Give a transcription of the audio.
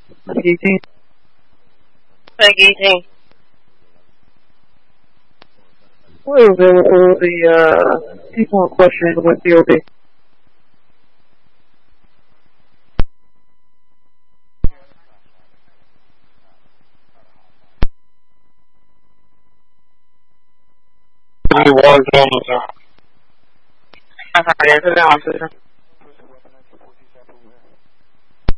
18. Peg 18. What availability, people in question with DOD? Warzone, sir. Answer the officer.